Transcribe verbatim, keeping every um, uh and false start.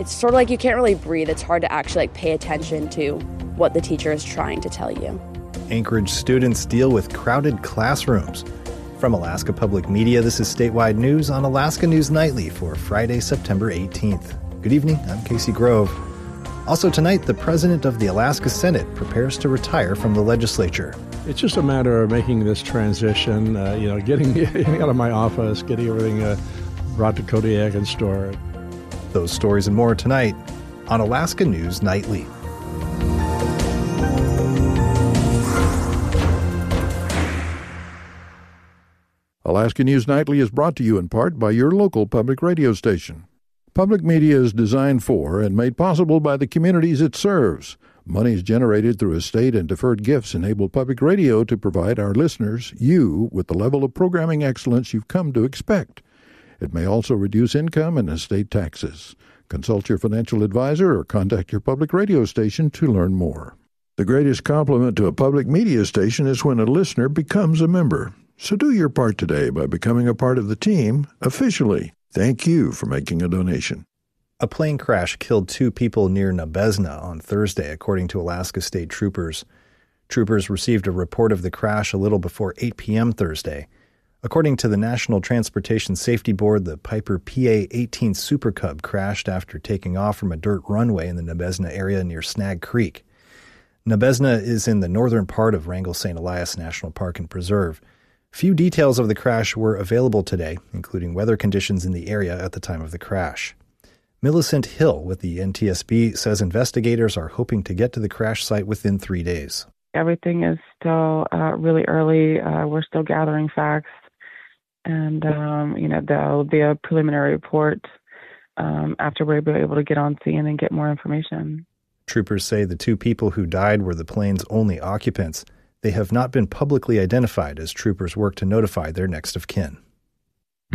it's sort of like you can't really breathe. It's hard to actually like pay attention to what the teacher is trying to tell you. Anchorage students deal with crowded classrooms. From Alaska Public Media, this is Statewide News on Alaska News Nightly for Friday, September eighteenth. Good evening, I'm Casey Grove. Also tonight, the president of the Alaska Senate prepares to retire from the legislature. It's just a matter of making this transition, uh, you know, getting, getting out of my office, getting everything uh, brought to Kodiak and stored. Those stories and more tonight on Alaska News Nightly. Alaska News Nightly is brought to you in part by your local public radio station. Public media is designed for and made possible by the communities it serves. Monies generated through estate and deferred gifts enable public radio to provide our listeners, you, with the level of programming excellence you've come to expect. It may also reduce income and estate taxes. Consult your financial advisor or contact your public radio station to learn more. The greatest compliment to a public media station is when a listener becomes a member. So do your part today by becoming a part of the team officially. Thank you for making a donation. A plane crash killed two people near Nabesna on Thursday, according to Alaska State Troopers. Troopers received a report of the crash a little before eight p.m. Thursday. According to the National Transportation Safety Board, the Piper P A eighteen Super Cub crashed after taking off from a dirt runway in the Nabesna area near Snag Creek. Nabesna is in the northern part of Wrangell-Saint Elias National Park and Preserve. Few details of the crash were available today, including weather conditions in the area at the time of the crash. Millicent Hill with the N T S B says investigators are hoping to get to the crash site within three days. Everything is still uh, really early. Uh, we're still gathering facts. And, um, you know, there'll be a preliminary report um, after we're able to get on scene and get more information. Troopers say the two people who died were the plane's only occupants. They have not been publicly identified as troopers work to notify their next of kin.